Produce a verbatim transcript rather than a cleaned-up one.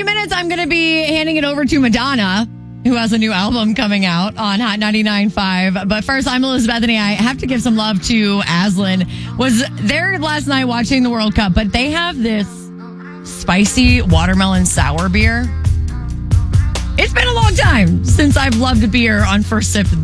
few minutes, I'm going to be handing it over to Madonna, who has a new album coming out on Hot ninety-nine point five. But first, I'm Elizabeth Bethany. I have to give some love to Aslan. Was there last night watching the World Cup, but they have this spicy watermelon sour beer. It's been a long time since I've loved a beer on first sip